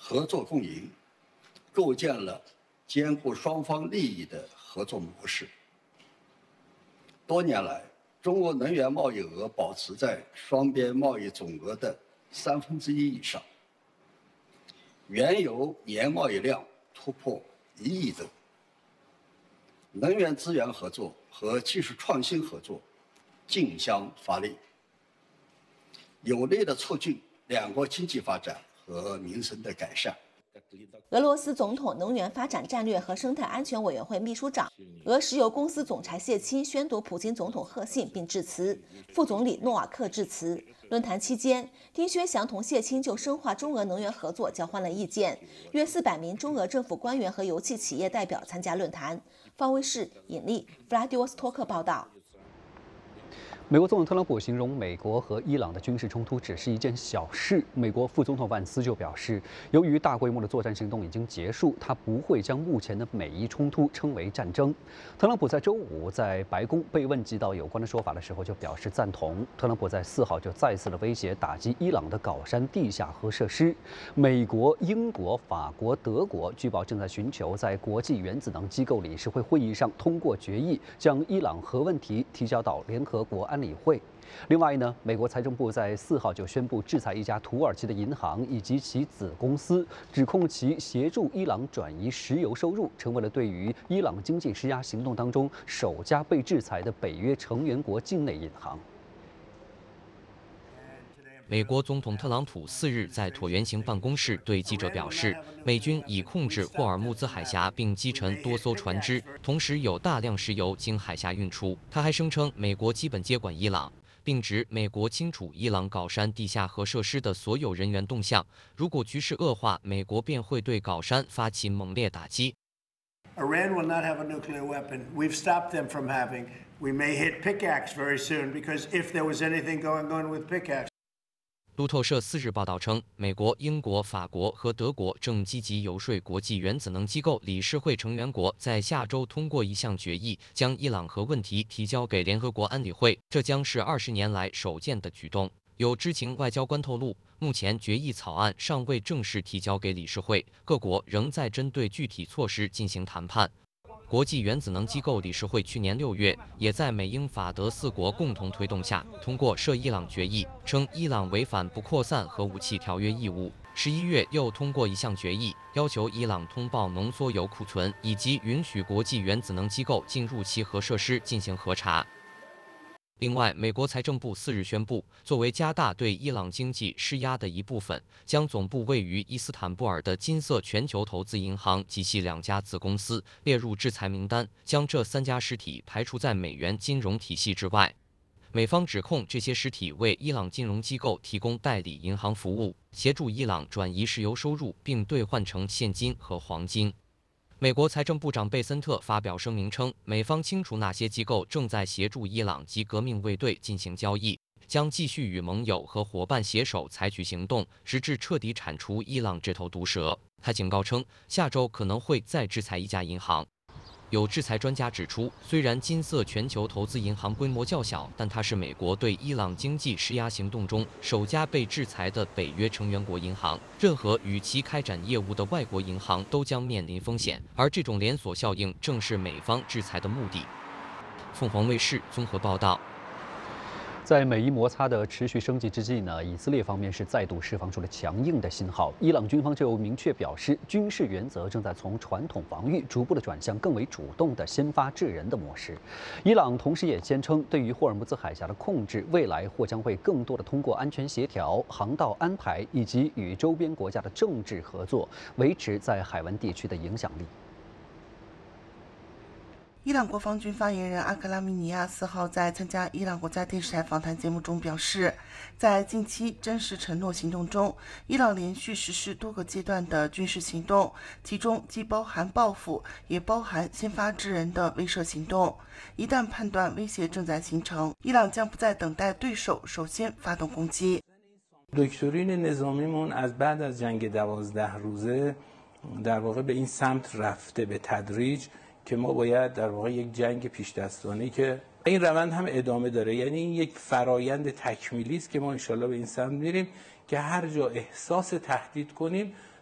合作共赢，构建了兼顾双方利益的合作模式。多年来，中国能源贸易额保持在双边贸易总额的1/3以上，原油年贸易量突破1亿吨，能源资源合作和技术创新合作竞相发力，有力地促进两国经济发展和民生的改善。 俄罗斯总统能源发展战略和生态安全委员会秘书长、俄石油公司总裁谢钦宣读普京总统贺信并致辞，副总理诺瓦克致辞。论坛期间，丁薛祥同谢钦就深化中俄能源合作交换了意见。约400名中俄政府官员和油气企业代表参加论坛。方卫视尹力弗拉迪沃斯托克报道。 美国总统特朗普形容美国和伊朗的军事冲突只是一件小事。美国副总统万斯就表示，由于大规模的作战行动已经结束，他不会将目前的每一冲突称为战争。特朗普在周五在白宫被问及到有关的说法的时候，就表示赞同。特朗普在4号就再次的威胁打击伊朗的镐山地下核设施。美国、英国、法国、德国据报正在寻求在国际原子能机构理事会会议上通过决议，将伊朗核问题提交到联合国安理会。另外呢，美国财政部在4号就宣布制裁一家土耳其的银行以及其子公司，指控其协助伊朗转移石油收入，成为了对于伊朗经济施压行动当中首家被制裁的北约成员国境内银行。 美国总统特朗普4日在椭圆形办公室对记者表示，美军已控制霍尔木兹海峡并击沉多艘船只，同时有大量石油经海峡运出。他还声称美国基本接管伊朗，并指美国清楚伊朗镐山地下核设施的所有人员动向，如果局势恶化，美国便会对镐山发起猛烈打击。 Iran will not have a nuclear weapon. We've stopped them from having. We may hit Pickaxe very soon because if there was anything going on with Pickaxe. 路透社4日报道称，美国、英国、法国和德国正积极游说国际原子能机构理事会成员国在下周通过一项决议，将伊朗核问题提交给联合国安理会。这将是20年来首见的举动。有知情外交官透露，目前决议草案尚未正式提交给理事会，各国仍在针对具体措施进行谈判。国际原子能机构理事会去年6月也在美英法德4国共同推动下通过涉伊朗决议，称伊朗违反不扩散核武器条约义务。11月又通过一项决议，要求伊朗通报浓缩铀库存，以及允许国际原子能机构进入其核设施进行核查。另外，美国财政部4日宣布，作为加大对伊朗经济施压的一部分，将总部位于伊斯坦布尔的金色全球投资银行及其2家子公司列入制裁名单，将这3家实体排除在美元金融体系之外。美方指控这些实体为伊朗金融机构提供代理银行服务，协助伊朗转移石油收入，并兑换成现金和黄金。美国财政部长贝森特发表声明称，美方清楚哪些机构正在协助伊朗及革命卫队进行交易，将继续与盟友和伙伴携手采取行动，直至彻底铲除伊朗这头毒蛇。他警告称，下周可能会再制裁一家银行。有制裁专家指出，虽然金色全球投资银行规模较小，但它是美国对伊朗经济施压行动中首家被制裁的北约成员国银行。任何与其开展业务的外国银行都将面临风险，而这种连锁效应正是美方制裁的目的。凤凰卫视综合报道。 在美伊摩擦的持续升级之际呢，以色列方面是再度释放出了强硬的信号。伊朗军方就明确表示，军事原则正在从传统防御逐步的转向更为主动的先发制人的模式。伊朗同时也坚称，对于霍尔木兹海峡的控制，未来或将会更多的通过安全协调、航道安排以及与周边国家的政治合作，维持在海湾地区的影响力。 伊朗国防军发言人阿克拉米尼亚4号在参加伊朗国家电视台访谈节目中表示，在近期真实承诺行动中，伊朗连续实施多个阶段的军事行动，其中既包含报复，也包含先发制人的威慑行动。一旦判断威胁正在形成，伊朗将不再等待对手首先发动攻击。 دکترین نظامیمون از بعد از جنگ 12 روزه در واقع به این سمت رفته به تدریج که ما باید در واقع یک جنگ پیش دستانه که این روند هم ادامه داره، یعنی این یک فرایند تکمیلی است که ما انشالله به این سمت میریم که هر جا احساس تهدید کنیم